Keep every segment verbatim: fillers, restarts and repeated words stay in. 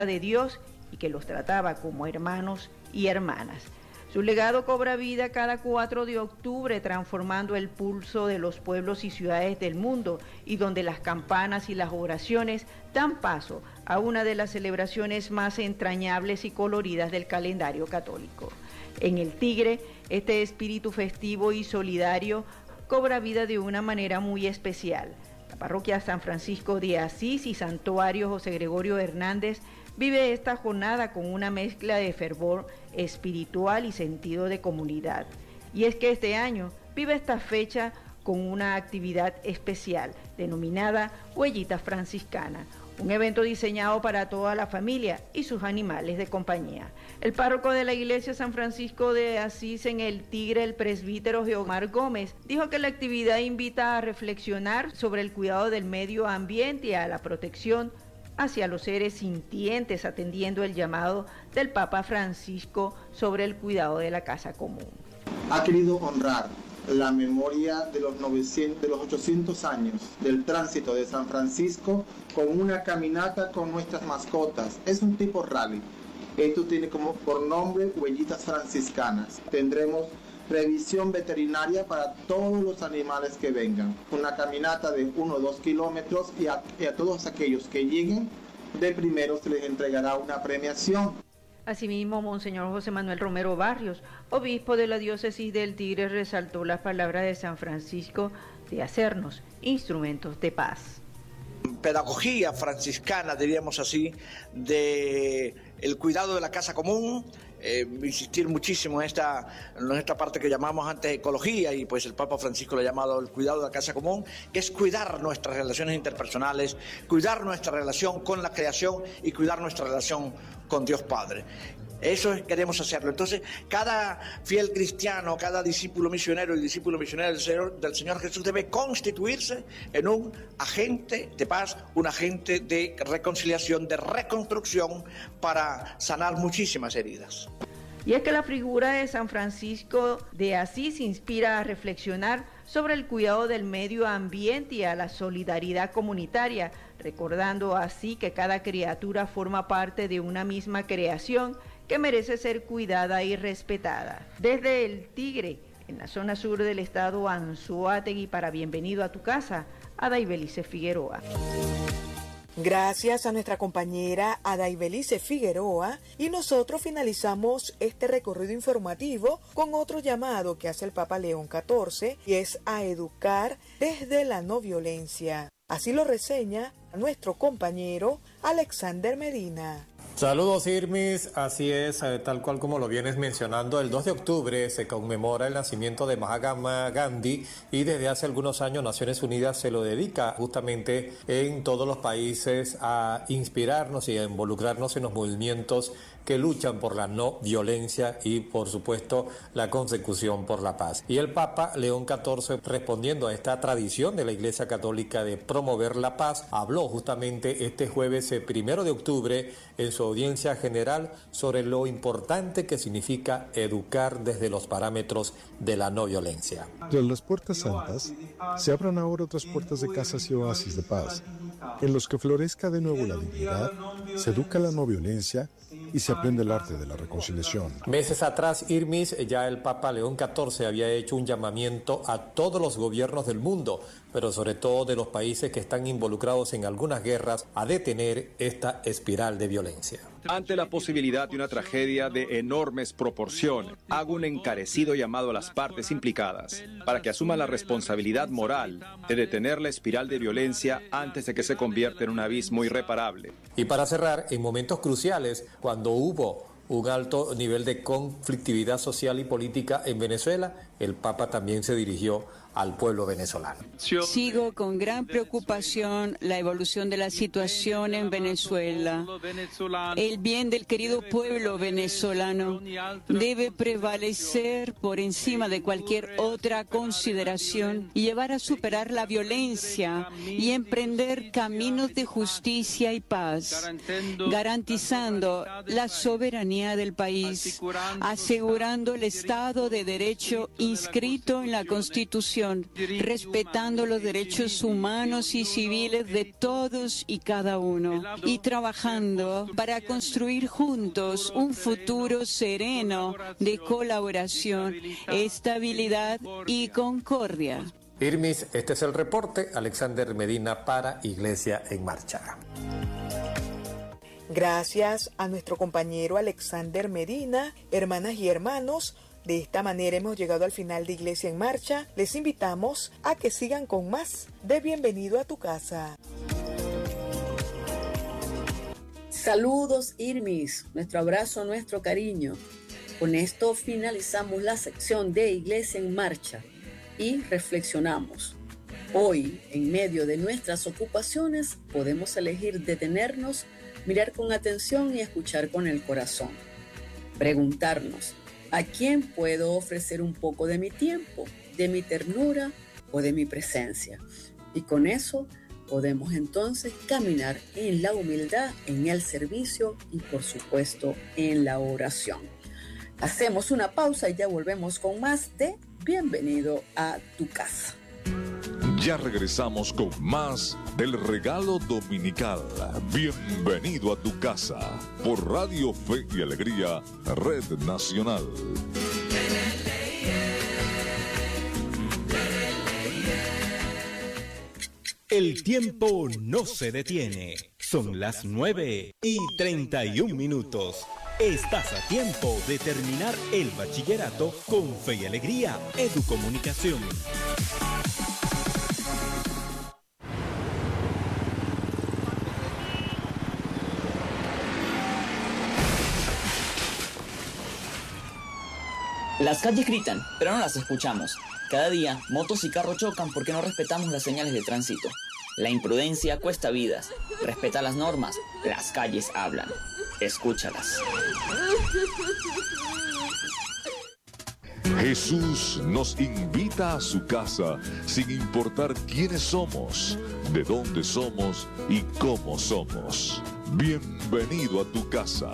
de Dios y que los trataba como hermanos y hermanas. Su legado cobra vida cada cuatro de octubre, transformando el pulso de los pueblos y ciudades del mundo, y donde las campanas y las oraciones dan paso a una de las celebraciones más entrañables y coloridas del calendario católico. En El Tigre, este espíritu festivo y solidario cobra vida de una manera muy especial. La parroquia San Francisco de Asís y Santuario José Gregorio Hernández vive esta jornada con una mezcla de fervor espiritual y sentido de comunidad. Y es que este año vive esta fecha con una actividad especial denominada Huellita Franciscana, un evento diseñado para toda la familia y sus animales de compañía. El párroco de la iglesia San Francisco de Asís en El Tigre, el presbítero Geomar Gómez, dijo que la actividad invita a reflexionar sobre el cuidado del medio ambiente y a la protección hacia los seres sintientes, atendiendo el llamado del Papa Francisco sobre el cuidado de la casa común. Ha querido honrar la memoria de los, novecientos, de los ochocientos años del tránsito de San Francisco con una caminata con nuestras mascotas. Es un tipo rally. Esto tiene como por nombre Huellitas Franciscanas. Tendremos revisión veterinaria para todos los animales que vengan. Una caminata de uno o dos kilómetros y a, y a todos aquellos que lleguen de primero se les entregará una premiación. Asimismo, Monseñor José Manuel Romero Barrios, obispo de la diócesis del Tigre, resaltó las palabras de San Francisco de hacernos instrumentos de paz. Pedagogía franciscana, diríamos así, de el cuidado de la casa común, eh, insistir muchísimo en esta, en esta parte que llamamos antes ecología, y pues el Papa Francisco lo ha llamado el cuidado de la casa común, que es cuidar nuestras relaciones interpersonales, cuidar nuestra relación con la creación y cuidar nuestra relación con Dios Padre. Eso es, queremos hacerlo. Entonces, cada fiel cristiano, cada discípulo misionero y discípulo misionero del Señor, del Señor Jesús debe constituirse en un agente de paz, un agente de reconciliación, de reconstrucción para sanar muchísimas heridas. Y es que la figura de San Francisco de Asís inspira a reflexionar sobre el cuidado del medio ambiente y a la solidaridad comunitaria, recordando así que cada criatura forma parte de una misma creación que merece ser cuidada y respetada. Desde El Tigre, en la zona sur del estado Anzoátegui, para Bienvenido a tu Casa, Adaibelice Figueroa. Gracias a nuestra compañera Adaibelice Figueroa, y nosotros finalizamos este recorrido informativo con otro llamado que hace el Papa León catorce, y es a educar desde la no violencia. Así lo reseña nuestro compañero Alexander Medina. Saludos, Irmis, así es, tal cual como lo vienes mencionando, el dos de octubre se conmemora el nacimiento de Mahatma Gandhi, y desde hace algunos años Naciones Unidas se lo dedica justamente en todos los países a inspirarnos y a involucrarnos en los movimientos que luchan por la no violencia y, por supuesto, la consecución por la paz. Y el Papa León catorce, respondiendo a esta tradición de la Iglesia Católica de promover la paz, habló justamente este jueves primero de octubre en su audiencia general sobre lo importante que significa educar desde los parámetros de la no violencia. Tras las puertas santas, se abran ahora otras puertas de casas y oasis de paz, en los que florezca de nuevo la dignidad, se educa la no violencia y se aprende el arte de la reconciliación. Meses atrás, Irmis, ya el Papa León catorce había hecho un llamamiento a todos los gobiernos del mundo, pero sobre todo de los países que están involucrados en algunas guerras, a detener esta espiral de violencia. Ante la posibilidad de una tragedia de enormes proporciones, hago un encarecido llamado a las partes implicadas para que asuman la responsabilidad moral de detener la espiral de violencia antes de que se convierta en un abismo irreparable. Y para cerrar, en momentos cruciales, cuando hubo un alto nivel de conflictividad social y política en Venezuela, el Papa también se dirigió al pueblo venezolano. Sigo con gran preocupación la evolución de la situación en Venezuela. El bien del querido pueblo venezolano debe prevalecer por encima de cualquier otra consideración y llevar a superar la violencia y emprender caminos de justicia y paz, garantizando la soberanía del país, asegurando el Estado de Derecho y inscrito en la Constitución, respetando los derechos humanos y civiles de todos y cada uno, y trabajando para construir juntos un futuro sereno de colaboración, estabilidad y concordia. Irmis, este es el reporte. Alexander Medina para Iglesia en Marcha. Gracias a nuestro compañero Alexander Medina. Hermanas y hermanos, de esta manera hemos llegado al final de Iglesia en Marcha. Les invitamos a que sigan con más de Bienvenido a tu casa. Saludos, Irmis, nuestro abrazo, nuestro cariño. Con esto finalizamos la sección de Iglesia en Marcha y reflexionamos. Hoy, en medio de nuestras ocupaciones, podemos elegir detenernos, mirar con atención y escuchar con el corazón. Preguntarnos, ¿a quién puedo ofrecer un poco de mi tiempo, de mi ternura o de mi presencia? Y con eso podemos entonces caminar en la humildad, en el servicio y por supuesto en la oración. Hacemos una pausa y ya volvemos con más de Bienvenido a tu casa. Ya regresamos con más del regalo dominical. Bienvenido a tu casa por Radio Fe y Alegría, Red Nacional. El tiempo no se detiene. Son las nueve y treinta y un minutos. Estás a tiempo de terminar el bachillerato con Fe y Alegría Educomunicación. Las calles gritan, pero no las escuchamos. Cada día, motos y carros chocan porque no respetamos las señales de tránsito. La imprudencia cuesta vidas. Respeta las normas. Las calles hablan. Escúchalas. Jesús nos invita a su casa sin importar quiénes somos, de dónde somos y cómo somos. Bienvenido a tu casa.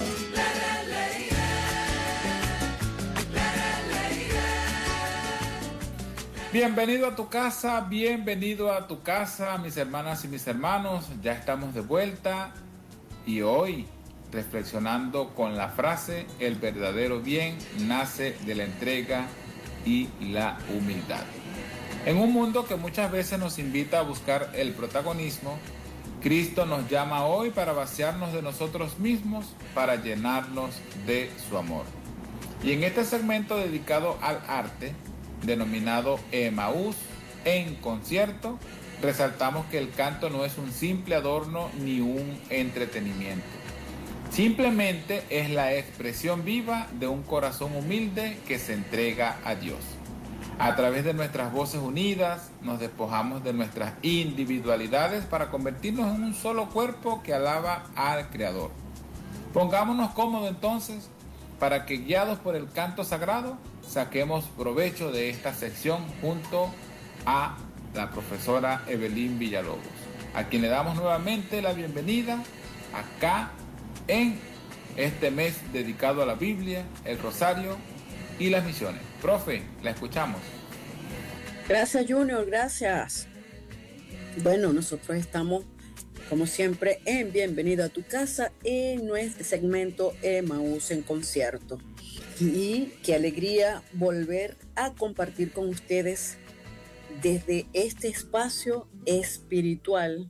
Bienvenido a tu casa, bienvenido a tu casa, mis hermanas y mis hermanos. Ya estamos de vuelta y hoy reflexionando con la frase: el verdadero bien nace de la entrega y la humildad. En un mundo que muchas veces nos invita a buscar el protagonismo, Cristo nos llama hoy para vaciarnos de nosotros mismos, para llenarnos de su amor. Y en este segmento dedicado al arte, denominado Emaús en concierto, resaltamos que el canto no es un simple adorno ni un entretenimiento. Simplemente es la expresión viva de un corazón humilde que se entrega a Dios. A través de nuestras voces unidas, nos despojamos de nuestras individualidades para convertirnos en un solo cuerpo que alaba al Creador. Pongámonos cómodos entonces, para que guiados por el canto sagrado, saquemos provecho de esta sección junto a la profesora Evelyn Villalobos, a quien le damos nuevamente la bienvenida acá en este mes dedicado a la Biblia, el Rosario y las misiones. Profe, la escuchamos. Gracias, Junior, gracias. Bueno, nosotros estamos, como siempre, en Bienvenido a tu casa, en nuestro segmento Emaús en concierto. Y qué alegría volver a compartir con ustedes desde este espacio espiritual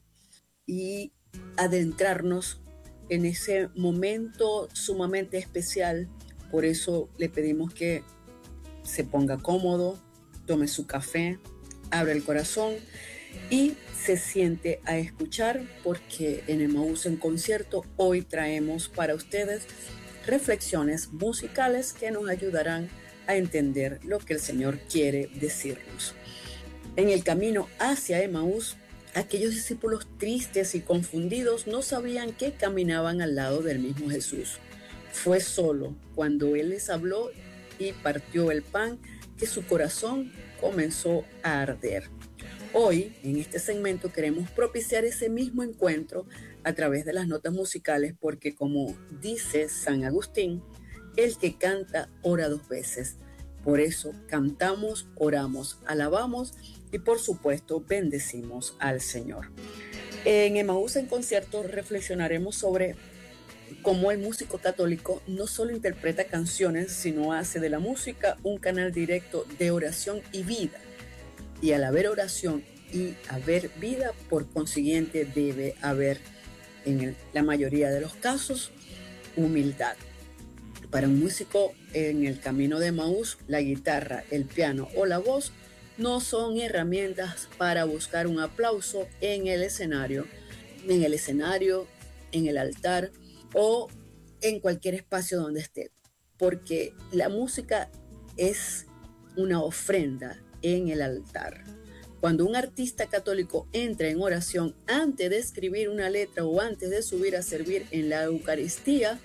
y adentrarnos en ese momento sumamente especial. Por eso le pedimos que se ponga cómodo, tome su café, abra el corazón y se siente a escuchar, porque en Emaús en concierto hoy traemos para ustedes reflexiones musicales que nos ayudarán a entender lo que el Señor quiere decirnos. En el camino hacia Emaús, aquellos discípulos tristes y confundidos no sabían que caminaban al lado del mismo Jesús. Fue solo cuando Él les habló y partió el pan que su corazón comenzó a arder. Hoy, en este segmento, queremos propiciar ese mismo encuentro a través de las notas musicales, porque como dice San Agustín, el que canta ora dos veces. Por eso cantamos, oramos, alabamos y por supuesto bendecimos al Señor. En Emaús en Concierto reflexionaremos sobre cómo el músico católico no solo interpreta canciones, sino hace de la música un canal directo de oración y vida. Y al haber oración y haber vida, por consiguiente debe haber, en el, la mayoría de los casos, humildad. Para un músico en el camino de Emaús, la guitarra, el piano o la voz no son herramientas para buscar un aplauso en el escenario, en el escenario, en el altar o en cualquier espacio donde esté, porque la música es una ofrenda en el altar. Cuando un artista católico entra en oración antes de escribir una letra o antes de subir a servir en la Eucaristía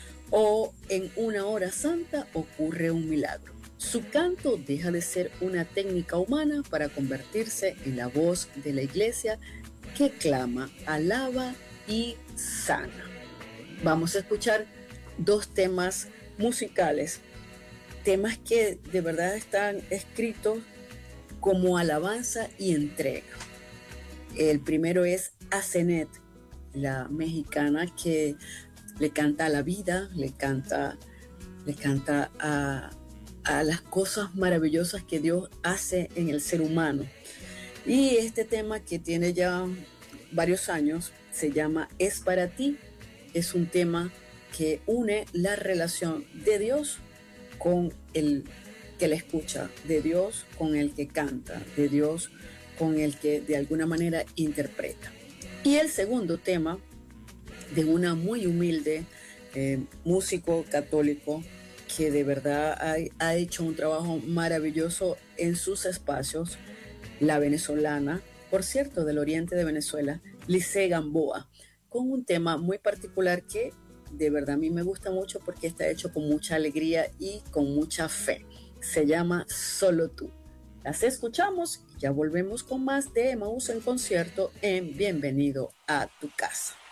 o en una hora santa, ocurre un milagro. Su canto deja de ser una técnica humana para convertirse en la voz de la iglesia que clama, alaba y sana. Vamos a escuchar dos temas musicales, temas que de verdad están escritos como alabanza y entrega. El primero es a Zenet, la mexicana que le canta a la vida, le canta, le canta a, a las cosas maravillosas que Dios hace en el ser humano. Y este tema, que tiene ya varios años, se llama Es para ti. Es un tema que une la relación de Dios con el que le escucha, de Dios con el que canta, de Dios con el que de alguna manera interpreta. Y el segundo tema, de una muy humilde eh, músico católico que de verdad ha, ha hecho un trabajo maravilloso en sus espacios, la venezolana, por cierto, del oriente de Venezuela, Lice Gamboa, con un tema muy particular que de verdad a mí me gusta mucho porque está hecho con mucha alegría y con mucha fe. Se llama Solo tú. Las escuchamos y ya volvemos con más de Emaús en Concierto en Bienvenido a tu Casa.